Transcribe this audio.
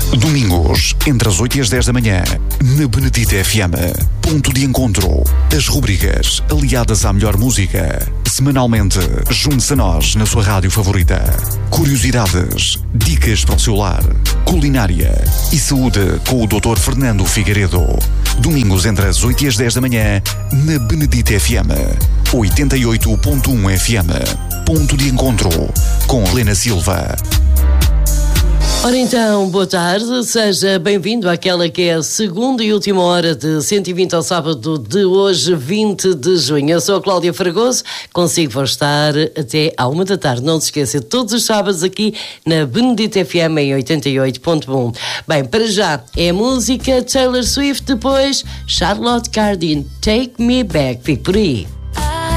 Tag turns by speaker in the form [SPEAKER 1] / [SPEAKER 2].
[SPEAKER 1] Domingos, entre as 8 e as 10 da manhã, na Benedita FM. Ponto de encontro. As rubricas aliadas à melhor música. Semanalmente, junte-se a nós na sua rádio favorita. Curiosidades, dicas para o seu lar, culinária e saúde com o Dr. Fernando Figueiredo. Domingos, entre as 8 e as 10 da manhã, na Benedita FM. 88.1 FM. Ponto de encontro com Helena Silva.
[SPEAKER 2] Ora então, boa tarde, seja bem-vindo àquela que é a segunda e última hora de 120 ao sábado de hoje, 20 de junho. Eu sou a Cláudia Fragoso, consigo vos estar até à 1 da tarde. Não se esqueça, todos os sábados aqui na Benedita FM em 88.1. Bem, para já é música, Taylor Swift, depois Charlotte Cardin, Take Me Back. Fique por aí.